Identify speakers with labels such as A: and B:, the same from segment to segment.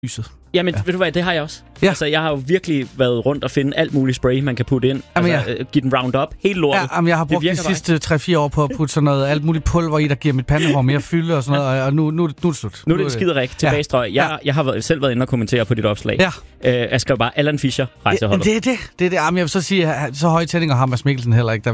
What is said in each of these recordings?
A: lyset.
B: Jamen, ved du hvad, det har jeg også.
A: Ja.
B: Altså, jeg har jo virkelig været rundt og finde alt muligt spray, man kan putte ind.
A: Jamen,
B: altså, give den Roundup, helt lortet.
A: Ja, jeg har brugt de sidste 3-4 år på at putte sådan noget, alt muligt pulver i, der giver mit pandehår mere fylde og sådan noget, og nu er det slut.
B: Nu er det skiderik tilbagestrøg. Jeg har selv været inde og kommentere på dit opslag.
A: Ja.
B: Jeg skrev bare Allan Fischer, rejseholdet.
A: Det er det. Jamen, jeg vil så sige, så høje tændinger har Mads Mikkelsen heller ikke.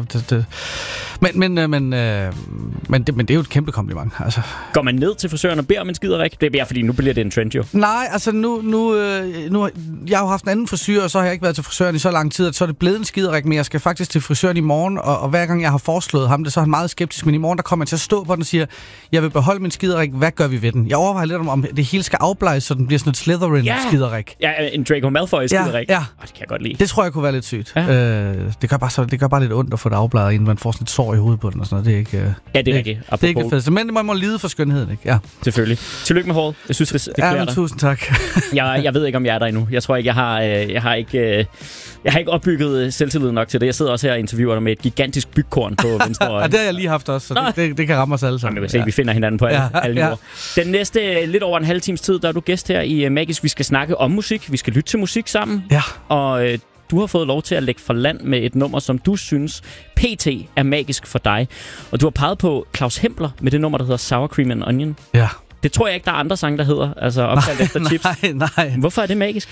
A: Men det er jo et kæmpe kompliment. Altså.
B: Går man ned til frisøren og beder om en skiderik? Det er bare fordi, nu bliver det en trend jo.
A: Nej, altså nu jeg har jo haft en anden frisyr, og så har jeg ikke været til frisøren i så lang tid, at så er det blevet en skiderik, men jeg skal faktisk til frisøren i morgen, og hver gang jeg har foreslået ham det, så er han meget skeptisk, men i morgen der kommer jeg til at stå på den og siger, jeg vil beholde min skiderik, hvad gør vi ved den? Jeg overvejer lidt om det hele skal afbleges, så den bliver sådan et Slytherin-skiderik.
B: Ja, en Draco Malfoy-skiderik.
A: Ja.
B: Det kan jeg godt lide.
A: Det tror jeg kunne være lidt sygt. Ja. Det gør bare lidt ondt at få det afbleget, inden man får sådan et sår i hovedet på den og sådan noget. Det er ikke,
B: det er rigtigt.
A: Det er ikke det fedeste, men man må lide for skønheden, ikke? Ja.
B: Selvfølgelig. Tillykke med håret. Jeg synes, det klæder dig.
A: Tusind tak.
B: Jeg ved ikke, om jeg er der endnu. Jeg tror ikke, jeg har ikke opbygget selvtillid nok til det. Jeg sidder også her og interviewer dig med et gigantisk bygkorn på venstre øje.
A: Og det har jeg lige haft også, så det kan ramme os alle sammen.
B: Jamen, vi finder hinanden på alle niveauer. Den næste lidt over en halv times tid, der er du gæst her i Magisk. Vi skal snakke om musik. Vi skal lytte til musik sammen.
A: Ja.
B: Og du har fået lov til at lægge for land med et nummer, som du synes PT er magisk for dig. Og du har peget på Claus Hempler med det nummer, der hedder Sour Cream and Onion.
A: Ja.
B: Det tror jeg ikke, der er andre sange, der hedder. Altså opkaldt efter chips.
A: Nej.
B: Hvorfor er det magisk?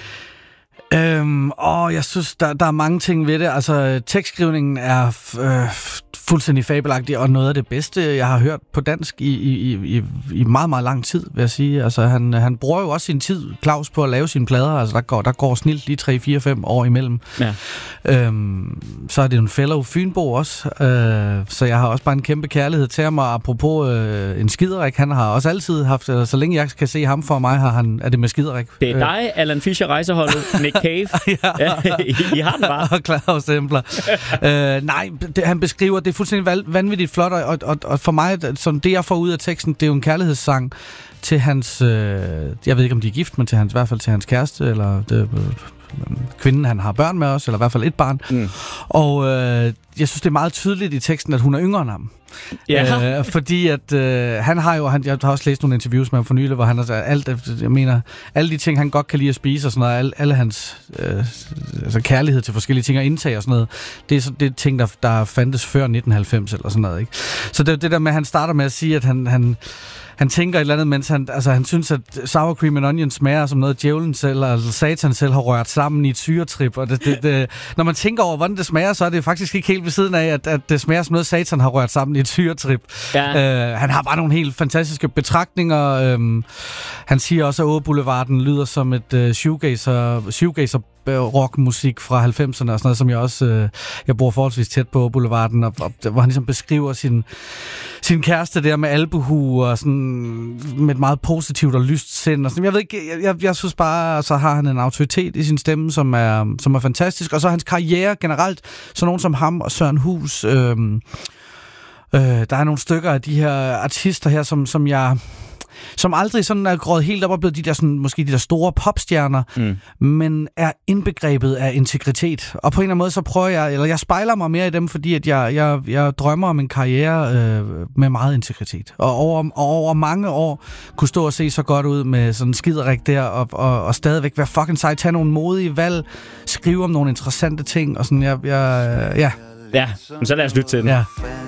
A: Jeg synes, der er mange ting ved det. Altså, tekstskrivningen er fuldstændig fabelagtig, og noget af det bedste, jeg har hørt på dansk i meget, meget lang tid, vil jeg sige. Altså, han bruger jo også sin tid, Claus, på at lave sine plader. Altså, der går snilt lige 3, 4, 5 år imellem. Ja. Så er det en fellow Fynbo også. Så jeg har også bare en kæmpe kærlighed til ham, og apropos en skiderik, han har også altid haft, så længe jeg kan se ham for mig, er det med skiderik.
B: Det er dig, Allan Fischer, rejseholdet, Nick Cave. I har den bare.
A: Og Claus Hempler. Nej, han beskriver, det er fuldstændig vanvittigt flot, og for mig, som det jeg får ud af teksten, det er jo en kærlighedssang til hans, jeg ved ikke om de er gift, men i hvert fald til hans kæreste, eller kvinden, han har børn med os, eller i hvert fald et barn. Og jeg synes, det er meget tydeligt i teksten, at hun er yngre end ham. Ja. Fordi at han har jo, jeg har også læst nogle interviews med ham for nylig, hvor han har alle de ting, han godt kan lide at spise og sådan noget, alle hans altså kærlighed til forskellige ting og indtag og sådan noget, det er ting, der fandtes før 1990 eller sådan noget, ikke? Så det der med, at han starter med at sige, at han tænker et eller andet, mens han synes, at sour cream and onion smager som noget, djævlen selv, eller satan selv har rørt sammen i et syretrip. Og når man tænker over, hvordan det smager, så er det faktisk ikke helt ved siden af, at det smager som noget, satan har rørt sammen i et syretrip. Ja. Han har bare nogle helt fantastiske betragtninger. Han siger også, at Åboulevarden lyder som et shoegazer rockmusik fra 90'erne og sådan noget, som jeg også jeg bor forholdsvis tæt på Boulevarden, og hvor han ligesom beskriver sin kæreste der med albuehue og sådan med et meget positivt og lyst sind og sådan. Jeg ved ikke, jeg synes bare, så har han en autoritet i sin stemme, som er fantastisk, og så hans karriere generelt, så nogen som ham og Søren Hus, der er nogle stykker af de her artister her, som aldrig sådan er gået helt op og blevet de der sådan, måske de der store popstjerner, men er indbegrebet af integritet. Og på en eller anden måde, så prøver jeg spejler mig mere i dem, fordi at jeg drømmer om en karriere med meget integritet. Og over mange år kunne stå og se så godt ud med sådan en skiderik der, og stadigvæk være fucking sej, tage nogle modige valg, skrive om nogle interessante ting, og sådan,
B: Ja, men så lad os lytte til den.
A: Ja.